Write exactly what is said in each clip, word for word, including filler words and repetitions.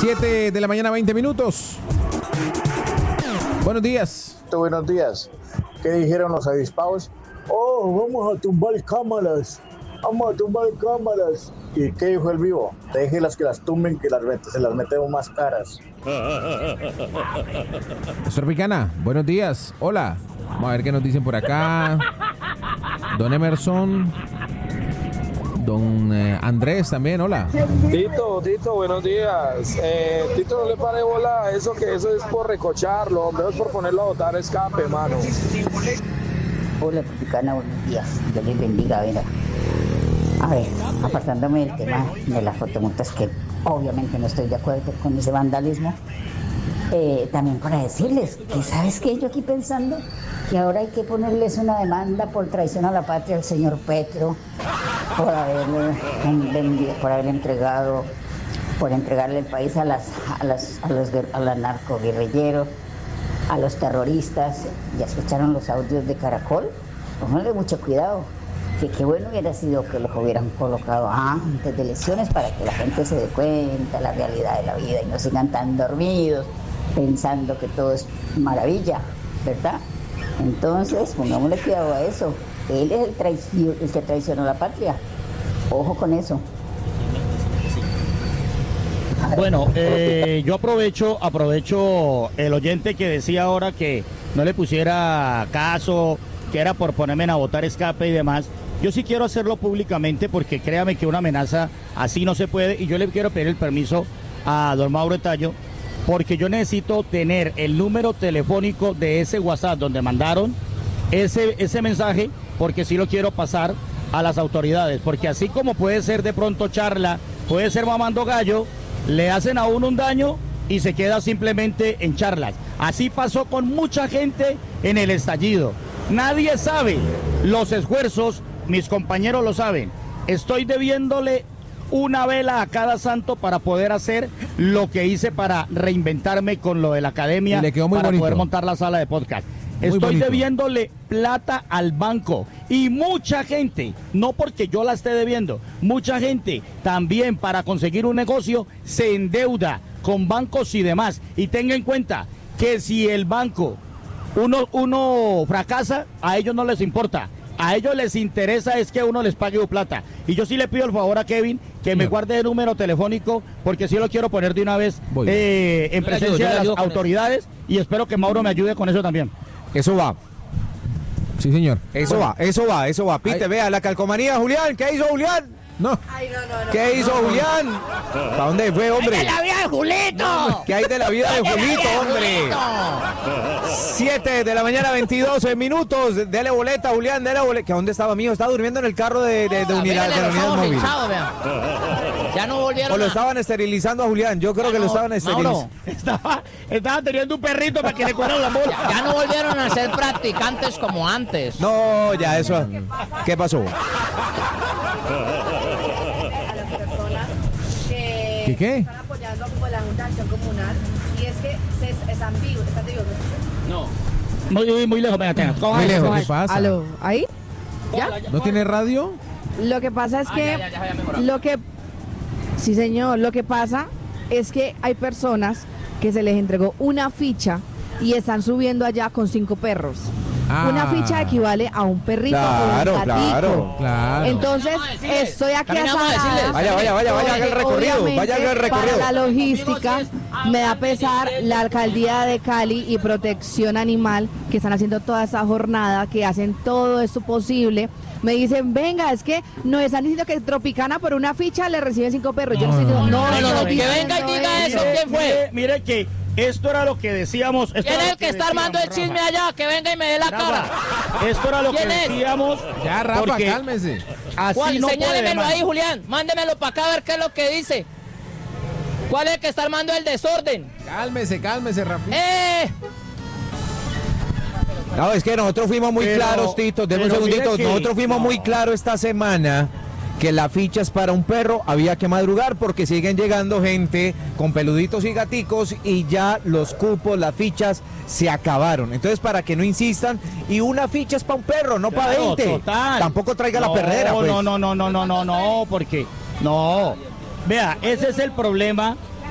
siete de la mañana, veinte minutos. Buenos días. Buenos días. ¿Qué dijeron los avispados? Oh, vamos a tumbar cámaras. Vamos a tumbar cámaras. ¿Y qué dijo el vivo? Déjenlas que las tumben, que las se las metemos más caras. Señor Picana, buenos días. Hola. Vamos a ver qué nos dicen por acá. Don Emerson. Don eh, Andrés también, hola. Tito, Tito, buenos días. Eh, Tito, no le pare bola a eso, que eso es por recocharlo, hombre, es por ponerlo a botar escape, mano. Hola, Picana, buenos días. Dios les bendiga, venga. A ver, apartándome del tema de las fotomultas, que obviamente no estoy de acuerdo con ese vandalismo, eh, también para decirles que, ¿sabes qué? Yo aquí pensando que ahora hay que ponerles una demanda por traición a la patria al señor Petro, por haberle vendido, por haberle entregado, por entregarle el país a las, a las, a los, a los narcoguerrilleros, a los terroristas. ¿Ya escucharon los audios de Caracol? Pónganle mucho cuidado. Que qué bueno hubiera sido que los hubieran colocado antes de elecciones para que la gente se dé cuenta de la realidad de la vida y no sigan tan dormidos pensando que todo es maravilla, ¿verdad? Entonces, pongámosle cuidado a eso. Él es el, traicio, el que traicionó a la patria. Ojo con eso. Bueno, eh, yo aprovecho, aprovecho el oyente que decía ahora que no le pusiera caso, que era por ponerme a votar escape y demás. Yo sí quiero hacerlo públicamente porque créame que una amenaza así no se puede y yo le quiero pedir el permiso a don Mauro Tallo porque yo necesito tener el número telefónico de ese WhatsApp donde mandaron ese, ese mensaje porque sí lo quiero pasar a las autoridades, porque así como puede ser de pronto charla, puede ser mamando gallo, le hacen a uno un daño y se queda simplemente en charlas. Así pasó con mucha gente en el estallido. Nadie sabe los esfuerzos, mis compañeros lo saben. Estoy debiéndole una vela a cada santo para poder hacer lo que hice para reinventarme con lo de la academia, le quedó muy para bonito. Poder montar la sala de podcast. Muy Estoy bonito. debiéndole plata al banco y mucha gente, no porque yo la esté debiendo, mucha gente también para conseguir un negocio se endeuda con bancos y demás. Y tenga en cuenta que si el banco uno, uno fracasa, a ellos no les importa. A ellos les interesa es que uno les pague su plata. Y yo sí le pido el favor a Kevin que me guarde el número telefónico porque sí lo quiero poner de una vez eh, en Yo le presencia ayudo, yo le de ayudo las con autoridades y espero que Mauro me ayude con eso también. Eso va. Sí, señor. Eso Bueno. va, eso va, eso va. Pite, Ay. vea la calcomanía, Julián. ¿Qué hizo Julián? No. Ay, no, no, no. ¿Qué hizo Julián? ¿Para dónde fue, hombre? ¡De la vida de Julito! ¿Qué hay de la vida de ¡De la Julito, vida de hombre? Julito! siete de la mañana, veintidós minutos. Dele boleta, Julián, dele boleta. ¿Que dónde estaba mío? Estaba durmiendo en el carro de, de, de unidad, de la unidad móvil. Hinchados, vean. Ya no volvieron O lo a... estaban esterilizando a Julián. Yo creo Ya que lo no, estaban esterilizando. Mauro, Estaba, estaba teniendo un perrito para que le cuadran la ya, bola. ya no volvieron a ser practicantes como antes. No, ya eso. ¿Qué pasó? Que ¿Qué qué? están apoyando como la Junta de Acción Comunal y es que se, están vivos, están vivos. No. Muy, muy, muy lejos, venga, tenga. Muy lejos, ¿qué pasa? Aló, ¿ahí? ¿Ya? ¿No tiene radio? Lo que pasa es Ah, que, ya, ya, ya, ya mejoró. lo que, sí señor, lo que pasa es que hay personas que se les entregó una ficha y están subiendo allá con cinco perros. Ah. Una ficha equivale a un perrito Claro, o un gatito. claro, claro. Entonces, Vamos a decirles, estoy aquí también vamos a azarada. decirles. Vaya, vaya, vaya, vaya, haga el recorrido, Obviamente, vaya, haga el recorrido. Para la logística, me da pesar la alcaldía de Cali y Protección Animal, que están haciendo toda esa jornada, que hacen todo esto posible. Me dicen, venga, es que nos están diciendo que Tropicana por una ficha le recibe cinco perros. Yo no, estoy diciendo, no, no, no, estoy que diciendo venga y diga eso. ¿Quién fue? Mire, mire que esto era lo que decíamos. esto ¿Quién era es lo el que está decíamos, armando el Rafa. chisme allá? Que venga y me dé la Rafa, cara. Esto era lo que ¿Quién es? decíamos. Ya, Rafa, porque cálmese. Así ¿Cuál? no puede, Señálemelo mano. ahí, Julián. Mándemelo para acá a ver qué es lo que dice. ¿Cuál es el que está armando el desorden? Cálmese, cálmese, Rafa. ¡Eh! No, es que nosotros fuimos muy Pero- claros, Tito, denme un pero mire segundito. que- Nosotros fuimos no. muy claros esta semana que la ficha es para un perro, había que madrugar porque siguen llegando gente con peluditos y gaticos y ya los cupos, las fichas se acabaron. Entonces, para que no insistan, y una ficha es para un perro, no para Claro, veinte. total. Tampoco traiga la No, perrera, pues. No, no, no, no, no, no, no, porque no. Vea, ese es el problema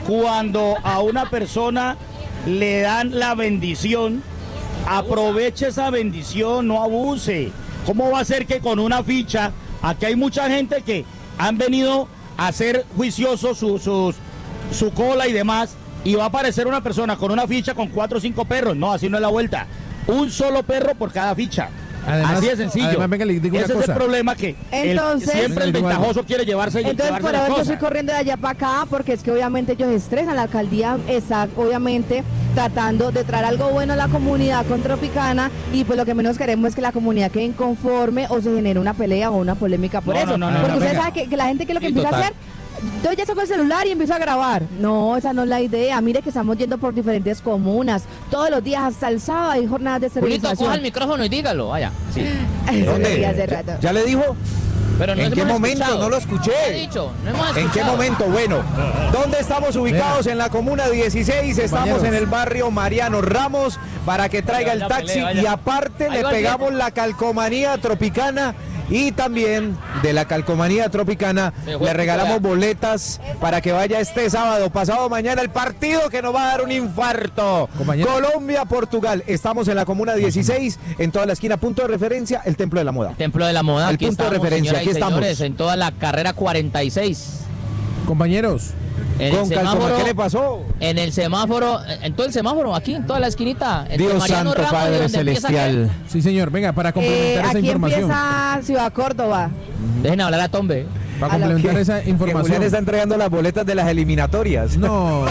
cuando a una persona le dan la bendición, aproveche esa bendición, no abuse. ¿Cómo va a ser que con una ficha, aquí hay mucha gente que han venido a hacer juiciosos su, sus, su cola y demás, y va a aparecer una persona con una ficha con cuatro o cinco perros? No, así no es la vuelta. Un solo perro por cada ficha. Además, así de sencillo. Además, venga, le digo una Ese cosa. es el problema, que Entonces, el, siempre el ventajoso quiere llevarse, Entonces, llevarse por las ahora yo cosas. estoy corriendo de allá para acá porque es que obviamente ellos estresan. La alcaldía está obviamente tratando de traer algo bueno a la comunidad con Tropicana, y pues lo que menos queremos es que la comunidad quede inconforme o se genere una pelea o una polémica por No, eso. no, no, no, porque no, usted venga. sabe que, que la gente que lo que Sí, empieza total. a hacer, yo ya saco el celular y empiezo a grabar. No, esa no es la idea. Mire que estamos yendo por diferentes comunas. Todos los días hasta el sábado hay jornadas de Julito, esterilización. coja el micrófono y dígalo, vaya. Sí. Eso ¿Dónde? lo vi hace rato. ¿Ya le dijo? Pero no ¿En qué hemos momento? escuchado. No lo escuché. No he dicho, no hemos ¿En qué escuchado. momento? Bueno, ¿dónde estamos ubicados? En la comuna dieciséis, estamos Compañeros. en el barrio Mariano Ramos, para que traiga el Vaya, taxi, pelea, vaya. y aparte Ahí le va el pegamos viejo. la calcomanía Tropicana, y también de la calcomanía Tropicana Se fue le el regalamos pico, boletas para que vaya este sábado, pasado mañana, el partido que nos va a dar un infarto. Compañero. Colombia-Portugal. Estamos en la comuna dieciséis, en toda la esquina, punto de referencia, el Templo de la Moda. Templo de la Moda, El aquí punto de estamos, referencia, señoras y aquí estamos. señores, en toda la carrera cuarenta y seis. Compañeros, En el Con Calcoma, semáforo, ¿qué le pasó? en el semáforo, en todo el semáforo, aquí en toda la esquinita. entre Dios Mariano Santo, Ramos y Padre donde empieza Celestial. sí señor, venga, para Eh, complementar esa aquí información. empieza Ciudad Córdoba. aquel- Dejen hablar a Tombe. Para a lo complementar que- esa Que Julián información. está entregando las boletas de las eliminatorias. No.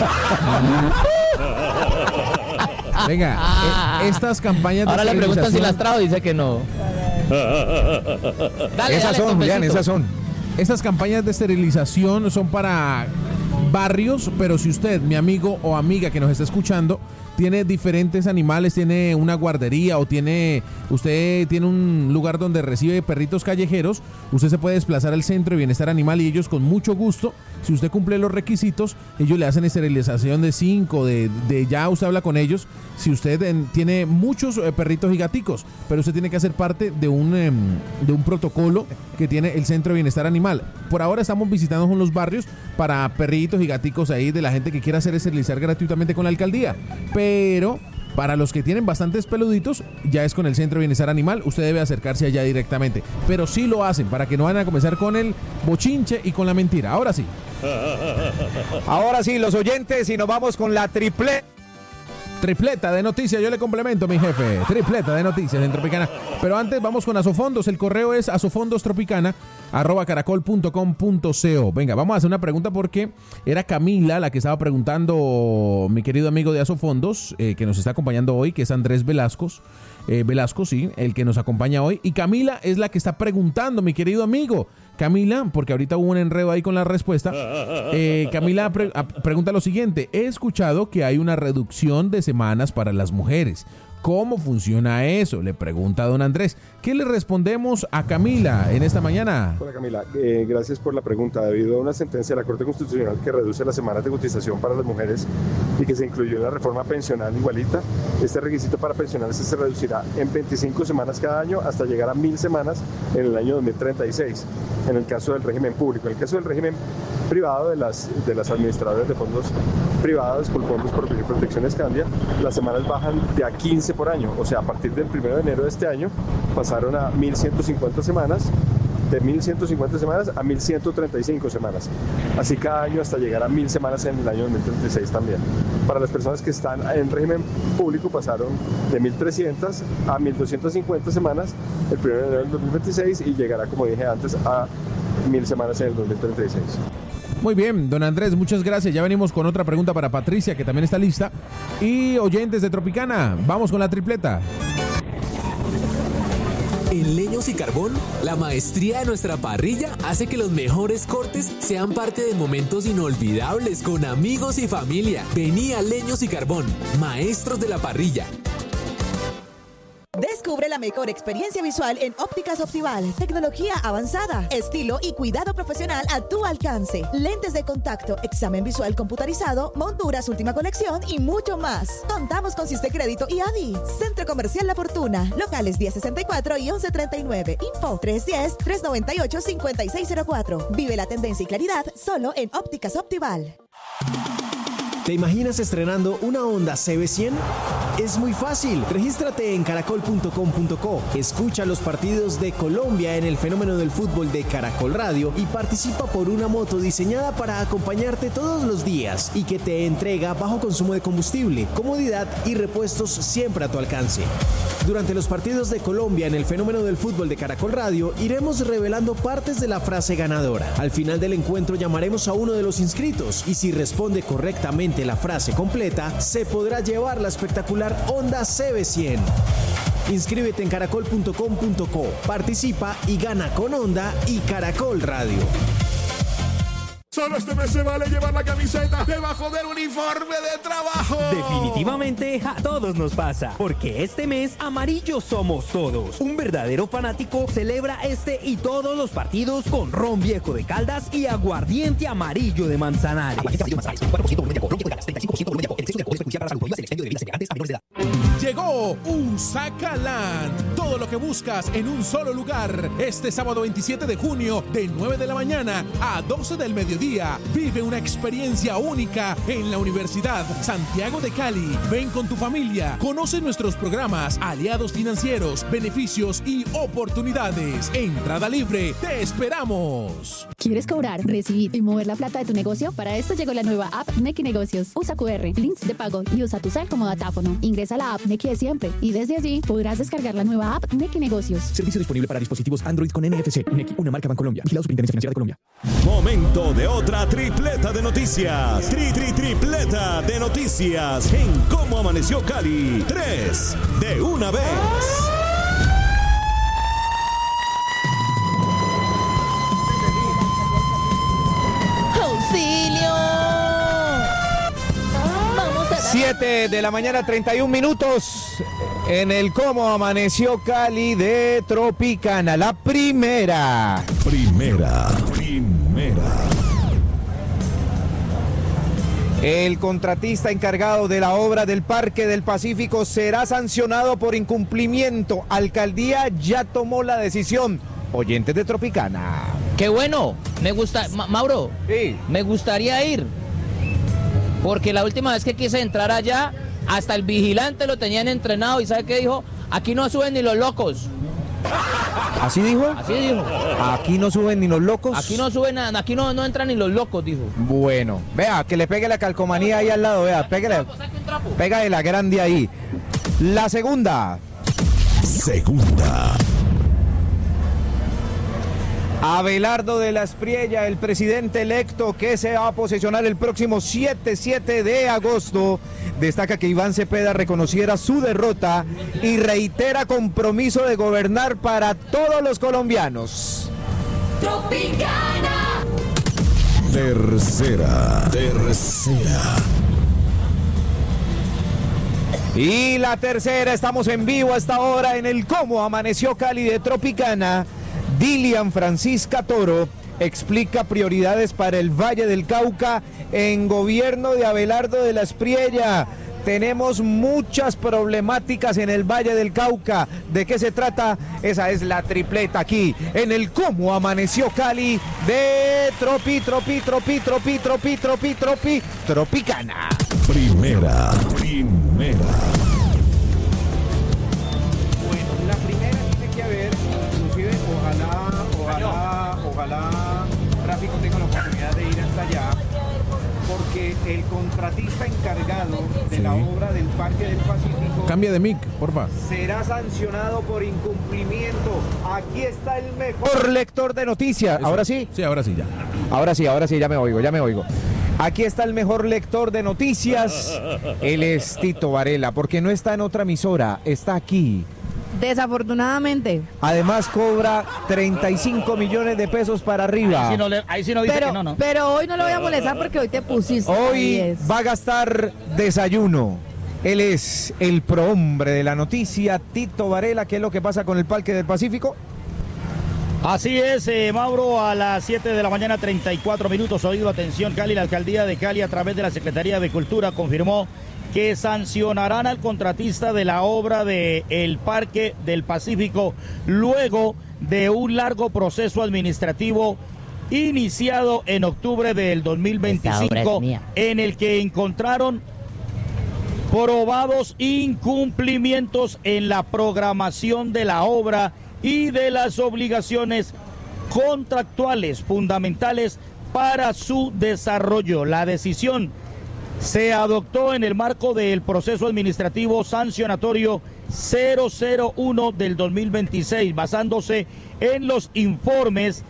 Venga, Ah. eh, estas campañas de Ahora le preguntan si esterilización- las trajo, dice que no. Dale, Esas dale, son, Julián, Tombecito. esas son. Estas campañas de esterilización son para barrios, pero si usted, mi amigo o amiga que nos está escuchando, tiene diferentes animales, tiene una guardería o tiene usted tiene un lugar donde recibe perritos callejeros, usted se puede desplazar al Centro de Bienestar Animal y ellos con mucho gusto, si usted cumple los requisitos, ellos le hacen esterilización de cinco, de, de ya usted habla con ellos, si usted en, tiene muchos eh, perritos y gaticos, pero usted tiene que hacer parte de un, em, de un protocolo que tiene el Centro de Bienestar Animal. Por ahora estamos visitando con los barrios para perritos y gaticos ahí de la gente que quiera hacer esterilizar gratuitamente con la alcaldía. Pero para los que tienen bastantes peluditos, ya es con el Centro de Bienestar Animal, usted debe acercarse allá directamente. Pero sí lo hacen, para que no vayan a comenzar con el bochinche y con la mentira. Ahora sí. Ahora sí, los oyentes, y nos vamos con la triple. Tripleta de noticias, yo le complemento, mi jefe. Tripleta de noticias en Tropicana. Pero antes vamos con Asofondos. El correo es asofondostropicana arroba caracol punto com punto co. Venga, vamos a hacer una pregunta porque era Camila la que estaba preguntando, mi querido amigo de Asofondos, eh, que nos está acompañando hoy, que es Andrés Velasco. Eh, Velasco, sí, el que nos acompaña hoy. Y Camila es la que está preguntando, mi querido amigo. Camila, porque ahorita hubo un enredo ahí con la respuesta. Eh, Camila pre- a- pregunta lo siguiente. He escuchado que hay una reducción de semanas para las mujeres. ¿Cómo funciona eso? Le pregunta a don Andrés. ¿Qué le respondemos a Camila en esta mañana? Hola Camila, eh, gracias por la pregunta. Debido a una sentencia de la Corte Constitucional que reduce las semanas de cotización para las mujeres y que se incluyó en la reforma pensional igualita, este requisito para pensionarse se reducirá en veinticinco semanas cada año hasta llegar a mil semanas en el año dos mil treinta y seis, en el caso del régimen público. En el caso del régimen privado de las, de las administradoras de fondos privados con fondos por protecciones Candia, las semanas bajan de a quince por año, o sea, a partir del primero de enero de este año pasaron a mil ciento cincuenta semanas, de mil ciento cincuenta semanas a mil ciento treinta y cinco semanas, así cada año hasta llegar a mil semanas en el año dos mil treinta y seis también. Para las personas que están en régimen público pasaron de mil trescientas a mil doscientas cincuenta semanas el primero de enero del dos mil veintiséis y llegará, como dije antes, a mil semanas en el dos mil treinta y seis. Muy bien, don Andrés, muchas gracias. Ya venimos con otra pregunta para Patricia, que también está lista. Y oyentes de Tropicana, vamos con la tripleta. En Leños y Carbón, la maestría de nuestra parrilla hace que los mejores cortes sean parte de momentos inolvidables con amigos y familia. Vení a Leños y Carbón, maestros de la parrilla. Descubre la mejor experiencia visual en Ópticas Optival. Tecnología avanzada, estilo y cuidado profesional a tu alcance. Lentes de contacto, examen visual computarizado, monturas última colección y mucho más. Contamos con Siste Crédito y A D I. Centro Comercial La Fortuna. Locales diez sesenta y cuatro y once treinta y nueve. Info tres uno cero, tres nueve ocho, cinco seis cero cuatro. Vive la tendencia y claridad solo en Ópticas Optival. ¿Te imaginas estrenando una Honda C B cien? Es muy fácil. Regístrate en caracol punto com punto co. Escucha los partidos de Colombia en el fenómeno del fútbol de Caracol Radio y participa por una moto diseñada para acompañarte todos los días y que te entrega bajo consumo de combustible, comodidad y repuestos siempre a tu alcance. Durante los partidos de Colombia en el fenómeno del fútbol de Caracol Radio, iremos revelando partes de la frase ganadora. Al final del encuentro llamaremos a uno de los inscritos y si responde correctamente la frase completa, se podrá llevar la espectacular Honda C B cien. Inscríbete en caracol punto com punto co, participa y gana con Honda y Caracol Radio. Solo este mes se vale llevar la camiseta debajo del uniforme de trabajo. Definitivamente a todos nos pasa, porque este mes amarillos somos todos. Un verdadero fanático celebra este y todos los partidos con ron viejo de Caldas y aguardiente amarillo de Manzanares. Llegó Usacaland. Todo lo que buscas en un solo lugar. Este sábado veintisiete de junio, de nueve de la mañana a doce del mediodía. Vive una experiencia única en la Universidad Santiago de Cali. Ven con tu familia. Conoce nuestros programas, aliados financieros, beneficios y oportunidades. Entrada libre. Te esperamos. ¿Quieres cobrar, recibir y mover la plata de tu negocio? Para esto llegó la nueva app Nequi Negocios. Usa cu erre, links de pago y usa tu cel como datáfono. Ingresa a la app Nequi de siempre y desde allí podrás descargar la nueva app Nequi Negocios. Servicio disponible para dispositivos Android con N F C. Nequi, una marca Bancolombia. Vigilado Superintendencia Financiera de Colombia. Momento de otra tripleta de noticias. Tri, tri, tripleta de noticias en Cómo Amaneció Cali. Tres de una vez. ¡Auxilio! Vamos a... siete de la mañana, treinta y un minutos. En el Cómo Amaneció Cali de Tropicana. La primera. Primera. Primera. El contratista encargado de la obra del Parque del Pacífico será sancionado por incumplimiento. Alcaldía ya tomó la decisión. Oyentes de Tropicana. ¡Qué bueno! Me gusta, Ma- Mauro. Sí. Me gustaría ir. Porque la última vez que quise entrar allá, hasta el vigilante lo tenían entrenado. ¿Y sabe qué dijo? Aquí no suben ni los locos. ¿Así dijo? Así dijo. Aquí no suben ni los locos. Aquí no suben nada, aquí no, no entran ni los locos, dijo. Bueno, vea, que le pegue la calcomanía ahí al lado, vea, pégale. Pégale la grande ahí. La segunda. Segunda. Abelardo de la Espriella, el presidente electo que se va a posesionar el próximo siete de agosto, destaca que Iván Cepeda reconociera su derrota y reitera compromiso de gobernar para todos los colombianos. Tropicana. Tercera. Tercera. Y la tercera, estamos en vivo hasta ahora en el Cómo Amaneció Cali de Tropicana. Dilian Francisca Toro explica prioridades para el Valle del Cauca en gobierno de Abelardo de la Espriella. Tenemos muchas problemáticas en el Valle del Cauca. ¿De qué se trata? Esa es la tripleta aquí en el Cómo Amaneció Cali de Tropi, Tropi, Tropi, Tropi, Tropi, Tropi, Tropi, Tropicana. Primera. Primera. Bueno, la primera tiene que haber, inclusive, ojalá, ojalá, ojalá Tráfico tenga la oportunidad de ir hasta allá, porque el contratista encargado de Sí. la obra del Parque del Pacífico Cambia de mic, porfa. será sancionado por incumplimiento. Aquí está el mejor lector de noticias. Eso. ¿Ahora sí? Sí, ahora sí, ya. Ahora sí, ahora sí, ya me oigo, ya me oigo. Aquí está el mejor lector de noticias. Él es Tito Varela, porque no está en otra emisora, está aquí. Desafortunadamente. Además cobra treinta y cinco millones de pesos para arriba. Ahí sí no, le- ahí sí no dice Pero, que no, no. pero hoy no lo voy a molestar porque hoy te pusiste. Hoy Ahí es. va a gastar desayuno. Él es el prohombre de la noticia, Tito Varela. ¿Qué es lo que pasa con el Parque del Pacífico? Así es, eh, Mauro, a las siete de la mañana, treinta y cuatro minutos. Oído, atención, Cali. La alcaldía de Cali, a través de la Secretaría de Cultura, confirmó que sancionarán al contratista de la obra de el Parque del Pacífico luego de un largo proceso administrativo iniciado en octubre del dos mil veinticinco, en el que encontraron probados incumplimientos en la programación de la obra y de las obligaciones contractuales fundamentales para su desarrollo. La decisión se adoptó en el marco del proceso administrativo sancionatorio cero cero uno del dos mil veintiséis, basándose en los informes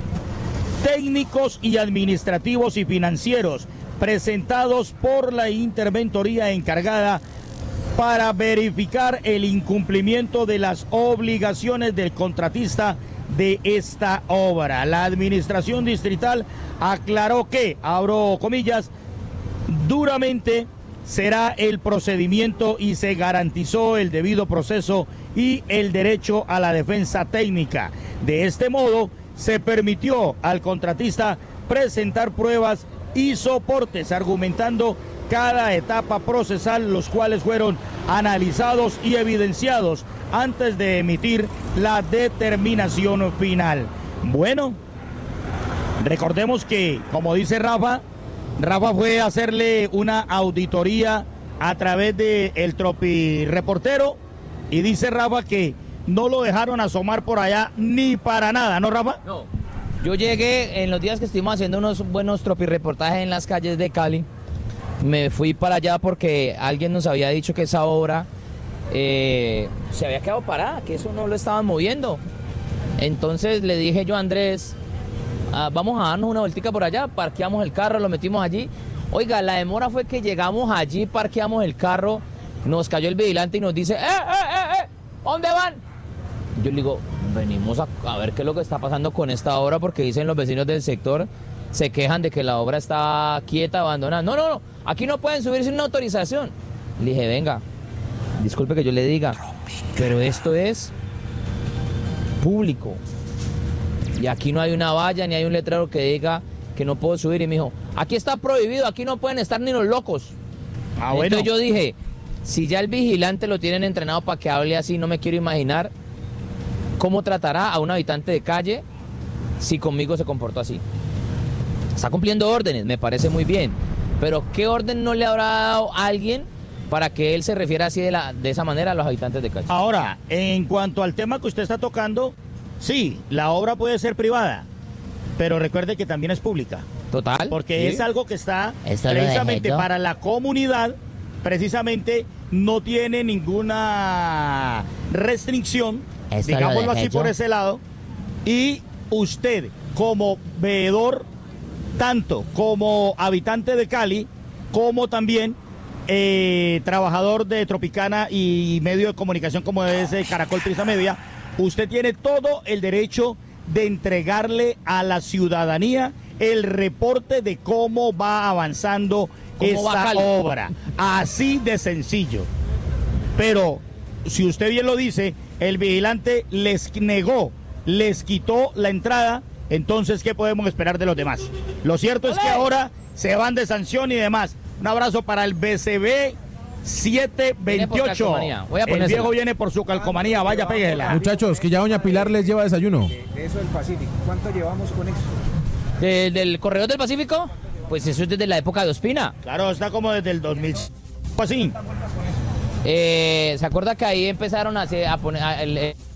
técnicos y administrativos y financieros presentados por la interventoría encargada para verificar el incumplimiento de las obligaciones del contratista de esta obra. La administración distrital aclaró que, abro comillas, duramente será el procedimiento y se garantizó el debido proceso y el derecho a la defensa técnica. De este modo, se permitió al contratista presentar pruebas y soportes argumentando cada etapa procesal, los cuales fueron analizados y evidenciados antes de emitir la determinación final. Bueno, recordemos que, como dice Rafa, Rafa fue a hacerle una auditoría a través de el Tropi Reportero y dice Rafa que no lo dejaron asomar por allá ni para nada, ¿no, Rafa? No. Yo llegué en los días que estuvimos haciendo unos buenos tropireportajes en las calles de Cali. Me fui para allá porque alguien nos había dicho que esa obra eh, se había quedado parada, que eso no lo estaban moviendo. Entonces le dije yo a Andrés, ah, vamos a darnos una vueltica por allá, parqueamos el carro, lo metimos allí. Oiga, la demora fue que llegamos allí, parqueamos el carro, nos cayó el vigilante y nos dice, ¡eh, eh, eh, eh! ¿Dónde van? Yo le digo, venimos a, a ver qué es lo que está pasando con esta obra, porque dicen los vecinos del sector, se quejan de que la obra está quieta, abandonada. No, no, no, aquí no pueden subir sin una autorización. Le dije, venga, disculpe que yo le diga, pero esto es público. Y aquí no hay una valla ni hay un letrero que diga que no puedo subir. Y me dijo, aquí está prohibido, aquí no pueden estar ni los locos. Ah, bueno. Entonces yo dije, si ya el vigilante lo tienen entrenado para que hable así, no me quiero imaginar cómo tratará a un habitante de calle si conmigo se comportó así. Está cumpliendo órdenes, me parece muy bien, pero ¿qué orden no le habrá dado a alguien para que él se refiera así de, la, de esa manera a los habitantes de calle? Ahora, en cuanto al tema que usted está tocando, sí, la obra puede ser privada, pero recuerde que también es pública. Total. Porque ¿sí? Es algo que está Esto precisamente para la comunidad, precisamente no tiene ninguna restricción, Esto digámoslo así yo. por ese lado, y usted como veedor, tanto como habitante de Cali, como también eh, trabajador de Tropicana y medio de comunicación como es eh, Caracol Prisa Media, usted tiene todo el derecho de entregarle a la ciudadanía el reporte de cómo va avanzando esta obra. Así de sencillo. Pero, si usted bien lo dice, el vigilante les negó, les quitó la entrada, entonces, ¿qué podemos esperar de los demás? Lo cierto es que ahora se van de sanción y demás. Un abrazo para el B C B siete veintiocho. El viejo viene por su calcomanía, vaya, péguela. Muchachos, que ya doña Pilar les lleva desayuno. De eso del Pacífico, ¿cuánto llevamos con eso? ¿De, ¿Del Corredor del Pacífico? Pues eso es desde la época de Ospina. Claro, está como desde el dos mil. Así. Eh, ¿Se acuerda que ahí empezaron a, hacer, a poner... A, el,